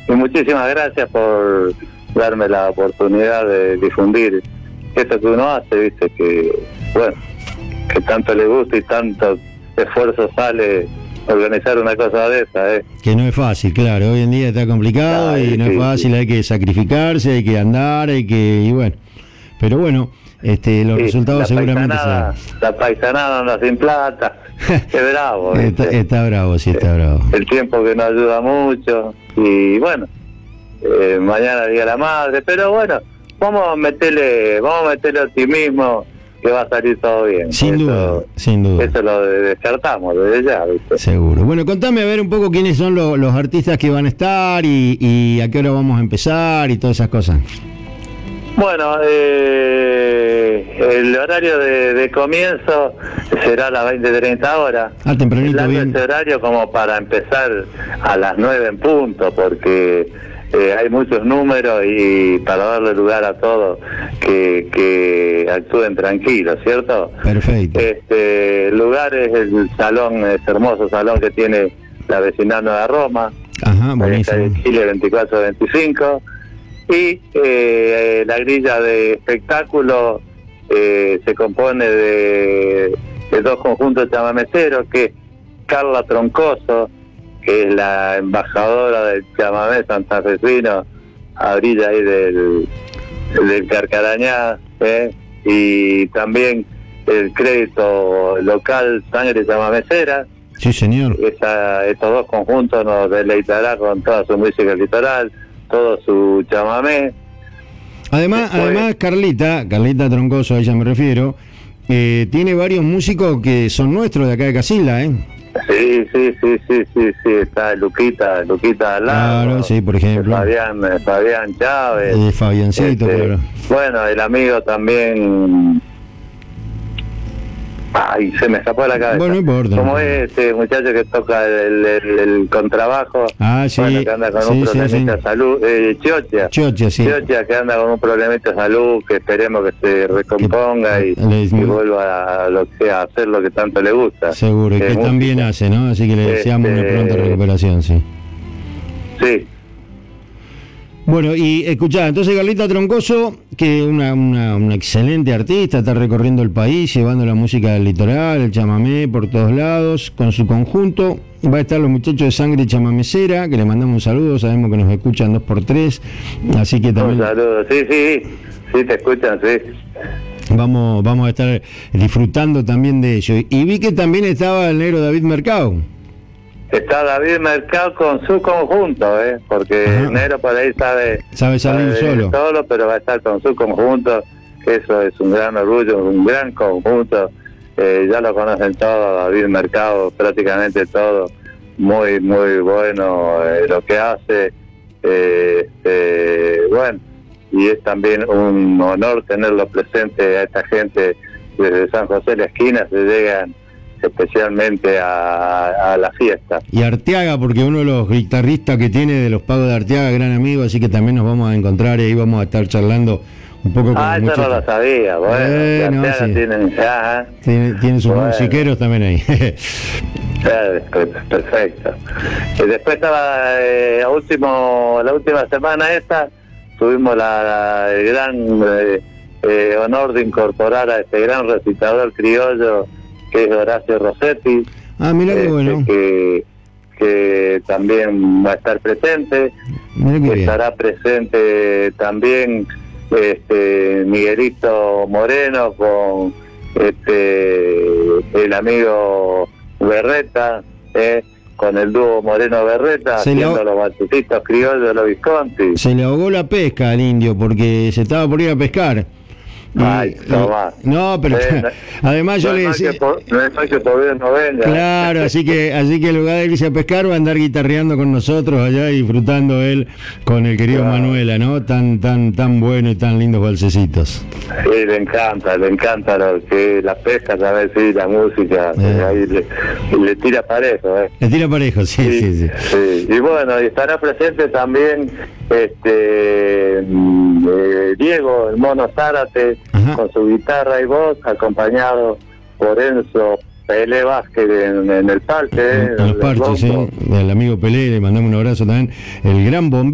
Y muchísimas gracias por darme la oportunidad de difundir esto que uno hace, viste, que bueno, que tanto le gusta y tanto esfuerzo sale organizar una cosa de esa, Que no es fácil, claro, hoy en día está complicado. Ay, y no es fácil, hay que sacrificarse, hay que andar, y bueno, pero bueno, los resultados seguramente la paisanada anda sin plata, es bravo, está bravo, sí, está bravo. El tiempo que nos ayuda mucho, y bueno, mañana Día de la Madre, pero bueno, vamos a meterle optimismo, que va a salir todo bien. Sin duda. Eso lo descartamos desde ya, ¿viste? Seguro. Bueno, contame a ver un poco quiénes son los artistas que van a estar y a qué hora vamos a empezar y todas esas cosas. Bueno, el horario de comienzo será a las 20:30 horas. Tempranito, bien. Ese horario como para empezar a las 9 en punto, porque hay muchos números y para darle lugar a todos que actúen tranquilos, ¿cierto? Perfecto. El lugar es el salón, ese hermoso salón que tiene la vecinal Nueva Roma. Ajá, buenísimo. En Chile 24-25. Y la grilla de espectáculo se compone de dos conjuntos chamameceros, que es Carla Troncoso, que es la embajadora del chamamé santafesino, a orilla ahí del Carcarañá, y también el crédito local Sangre Chamamecera. Sí, señor. Estos dos conjuntos nos deleitará con toda su música litoral, todo su chamamé. Además, Carlita Troncoso, a ella me refiero, tiene varios músicos que son nuestros de acá de Casilda, Sí, está Luquita al lado. Claro, sí, por ejemplo. Fabián Chávez. Fabiancito, claro. Bueno, el amigo también. Ay, se me escapó de la cabeza. Bueno, no importa. Como es este muchacho que toca el contrabajo. Sí. Bueno, que anda con un problemita de salud. Chiocha, que anda con un problemita de salud, que esperemos que se recomponga y vuelva a hacer lo que tanto le gusta. Seguro, y que también hace, ¿no? Así que le deseamos una pronta recuperación, sí. Sí. Bueno, y escuchá, entonces Carlita Troncoso, que es una excelente artista, está recorriendo el país, llevando la música del litoral, el chamamé por todos lados, con su conjunto. Va a estar los muchachos de Sangre Chamamecera, que le mandamos un saludo, sabemos que nos escuchan 2x3, así que también... Un saludo, sí, te escuchan, sí. Vamos a estar disfrutando también de ello. Y vi que también estaba el negro David Mercado. Está David Mercado con su conjunto, porque el negro por ahí sabe salir solo, pero va a estar con su conjunto, que eso es un gran orgullo, un gran conjunto. Ya lo conocen todos, David Mercado, prácticamente todo, muy bueno lo que hace. Bueno, y es también un honor tenerlo presente a esta gente desde San José de la Esquina, se llegan especialmente a la fiesta. Y Arteaga, porque uno de los guitarristas que tiene de los Pagos de Arteaga, gran amigo, así que también nos vamos a encontrar y ahí vamos a estar charlando un poco con eso no lo sabía, Arteaga tiene sus musiqueros también ahí. Perfecto. Y después estaba la última semana tuvimos el gran honor de incorporar a este gran recitador criollo, que es Horacio Rossetti. Mira qué bueno. Que también va a estar presente. Estará presente también Miguelito Moreno con el amigo Berreta, con el dúo Moreno-Berreta, haciendo los batutistas criollos de los Visconti. Se le ahogó la pesca al indio porque se estaba por ir a pescar. No, pero además yo le decía, no es que todavía no venga. Claro, así que en lugar de irse a pescar va a andar guitarreando con nosotros allá y disfrutando él con el querido Manuela, ¿no? Tan bueno y tan lindos balsecitos. Sí, le encanta lo que la pesca, ¿sabes? Sí, la música, ahí le tira parejo, Le tira parejo, sí. Y bueno, y estará presente también Diego, el Mono Zárate, con su guitarra y voz, acompañado por Enzo Pelé Vázquez en el parque. En los parches, el amigo Pelé, le mandamos un abrazo también, el gran bombero.